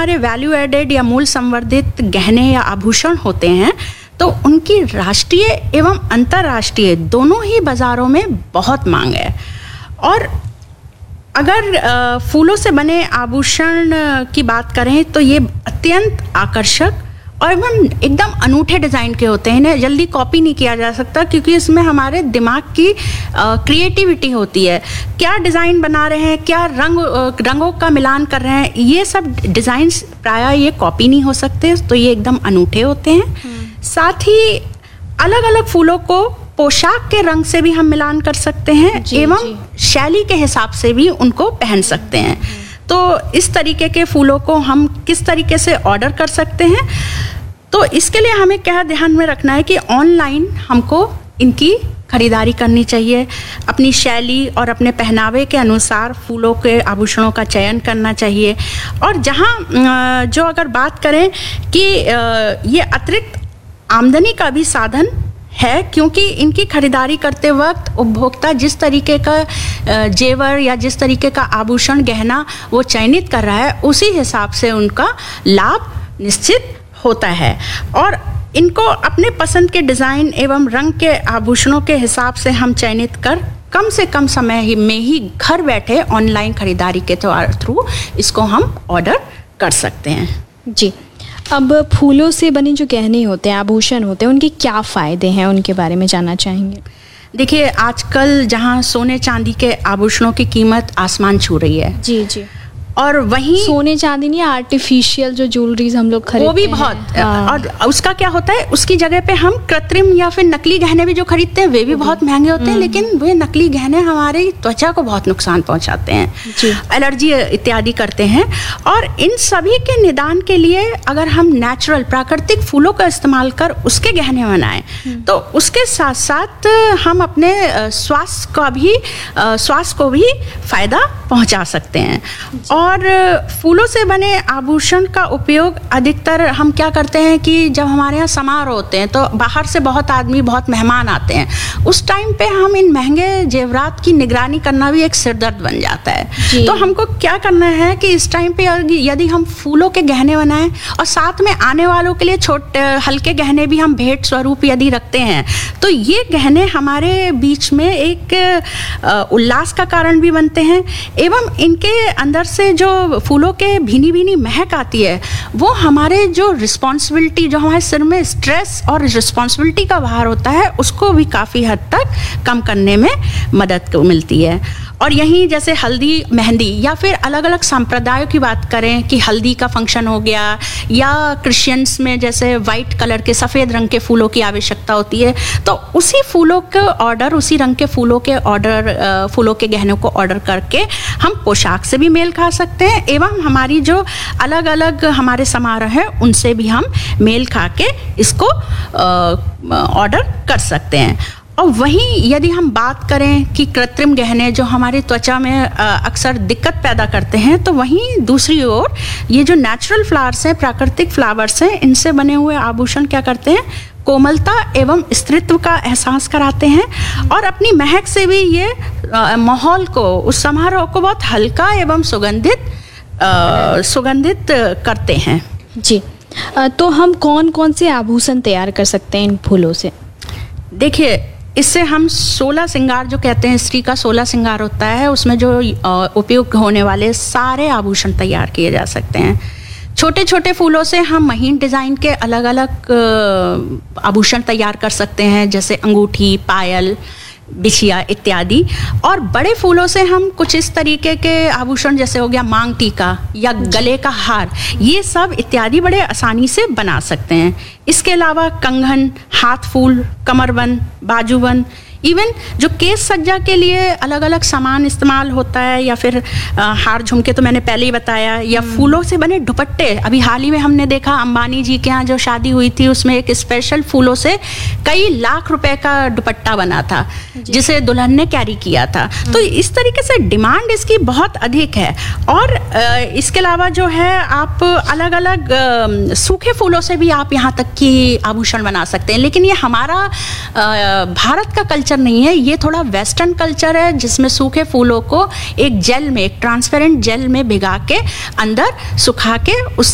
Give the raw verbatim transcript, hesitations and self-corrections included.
हमारे value added या मूल संवर्धित गहने या आभूषण होते हैं तो उनकी राष्ट्रीय एवं अंतर्राष्ट्रीय दोनों ही बाज़ारों में बहुत मांग है। और अगर फूलों से बने आभूषण की बात करें तो ये अत्यंत आकर्षक और एवं एकदम अनूठे डिज़ाइन के होते हैं। इन्हें जल्दी कॉपी नहीं किया जा सकता क्योंकि इसमें हमारे दिमाग की क्रिएटिविटी होती है। क्या डिज़ाइन बना रहे हैं, क्या रंग रंगों का मिलान कर रहे हैं, ये सब डिज़ाइंस प्रायः ये कॉपी नहीं हो सकते, तो ये एकदम अनूठे होते हैं। साथ ही अलग अलग फूलों को पोशाक के रंग से भी हम मिलान कर सकते हैं एवं शैली के हिसाब से भी उनको पहन सकते हैं। तो इस तरीके के फूलों को हम किस तरीके से ऑर्डर कर सकते हैं, तो इसके लिए हमें क्या ध्यान में रखना है कि ऑनलाइन हमको इनकी खरीदारी करनी चाहिए। अपनी शैली और अपने पहनावे के अनुसार फूलों के आभूषणों का चयन करना चाहिए। और जहाँ जो अगर बात करें कि ये अतिरिक्त आमदनी का भी साधन है, क्योंकि इनकी खरीदारी करते वक्त उपभोक्ता जिस तरीके का जेवर या जिस तरीके का आभूषण गहना वो चयनित कर रहा है उसी हिसाब से उनका लाभ निश्चित होता है। और इनको अपने पसंद के डिज़ाइन एवं रंग के आभूषणों के हिसाब से हम चयनित कर कम से कम समय ही में ही घर बैठे ऑनलाइन खरीदारी के थ्रू इसको हम ऑर्डर कर सकते हैं। जी, अब फूलों से बने जो गहने होते हैं, आभूषण होते हैं, उनके क्या फ़ायदे हैं, उनके बारे में जानना चाहेंगे। देखिए, आजकल जहाँ सोने चांदी के आभूषणों की कीमत आसमान छू रही है। जी जी। और वहीं सोने चांदी नहीं, आर्टिफिशियल जो ज्वेलरीज हम लोग खरीदते वो भी बहुत हैं। और उसका क्या होता है, उसकी जगह पे हम कृत्रिम या फिर नकली गहने भी जो खरीदते हैं वे भी बहुत महंगे होते हैं, लेकिन वे नकली गहने हमारी त्वचा को बहुत नुकसान पहुंचाते हैं, एलर्जी इत्यादि करते हैं। और इन सभी के निदान के लिए अगर हम नेचुरल प्राकृतिक फूलों का इस्तेमाल कर उसके गहने बनाएं तो उसके साथ साथ हम अपने स्वास्थ्य का भी स्वास्थ्य को भी फायदा पहुंचा सकते हैं। और फूलों से बने आभूषण का उपयोग अधिकतर हम क्या करते हैं कि जब हमारे यहाँ समारोह होते हैं तो बाहर से बहुत आदमी, बहुत मेहमान आते हैं, उस टाइम पे हम इन महंगे जेवरात की निगरानी करना भी एक सिरदर्द बन जाता है। तो हमको क्या करना है कि इस टाइम पे यदि हम फूलों के गहने बनाएं और साथ में आने वालों के लिए छोटे हल्के गहने भी हम भेंट स्वरूप यदि रखते हैं तो ये गहने हमारे बीच में एक उल्लास का कारण भी बनते हैं एवं इनके अंदर से जो फूलों के भीनी भीनी महक आती है वो हमारे जो रिस्पॉन्सिबिलिटी, जो हमारे सिर में स्ट्रेस और रिस्पॉन्सिबिलिटी का भार होता है उसको भी काफ़ी हद तक कम करने में मदद मिलती है। और यहीं जैसे हल्दी, मेहंदी या फिर अलग अलग संप्रदायों की बात करें कि हल्दी का फंक्शन हो गया या क्रिश्चियंस में जैसे वाइट कलर के सफ़ेद रंग के फूलों की आवश्यकता होती है, तो उसी फूलों के ऑर्डर, उसी रंग के फूलों के ऑर्डर, फूलों के गहनों को ऑर्डर करके हम पोशाक से भी मेल खा सकते हैं एवं हमारी जो अलग अलग हमारे समारोह हैं उनसे भी हम मेल खा के इसको ऑर्डर कर सकते हैं। और वहीं यदि हम बात करें कि कृत्रिम गहने जो हमारी त्वचा में अक्सर दिक्कत पैदा करते हैं, तो वहीं दूसरी ओर ये जो नेचुरल फ्लावर्स हैं, प्राकृतिक फ्लावर्स हैं, इनसे बने हुए आभूषण क्या करते हैं, कोमलता एवं स्त्रीत्व का एहसास कराते हैं और अपनी महक से भी ये माहौल को, उस समारोह को बहुत हल्का एवं सुगंधित सुगंधित करते हैं। जी, तो हम कौन कौन से आभूषण तैयार कर सकते हैं इन फूलों से? देखिए, इससे हम सोलह श्रृंगार जो कहते हैं, स्त्री का सोलह श्रृंगार होता है, उसमें जो उपयोग होने वाले सारे आभूषण तैयार किए जा सकते हैं। छोटे छोटे फूलों से हम महीन डिज़ाइन के अलग अलग आभूषण तैयार कर सकते हैं, जैसे अंगूठी, पायल, बिछिया इत्यादि। और बड़े फूलों से हम कुछ इस तरीके के आभूषण जैसे हो गया मांग टीका या गले का हार, ये सब इत्यादि बड़े आसानी से बना सकते हैं। इसके अलावा कंगन, हाथ फूल, कमरबंद, बाजूबंद, इवन जो केस सज्जा के लिए अलग अलग सामान इस्तेमाल होता है या फिर आ, हार झुमके तो मैंने पहले ही बताया, या फूलों से बने दुपट्टे। अभी हाल ही में हमने देखा अंबानी जी के यहाँ जो शादी हुई थी उसमें एक स्पेशल फूलों से कई लाख रुपए का दुपट्टा बना था जिसे दुल्हन ने कैरी किया था। तो इस तरीके से डिमांड इसकी बहुत अधिक है। और आ, इसके अलावा जो है आप अलग अलग आ, सूखे फूलों से भी आप यहाँ तक कि आभूषण बना सकते हैं, लेकिन ये हमारा आ, भारत का कल्चर नहीं है, ये थोड़ा वेस्टर्न कल्चर है जिसमें सूखे फूलों को एक जेल में, एक ट्रांसपेरेंट जेल में भिगा के अंदर सुखा के उस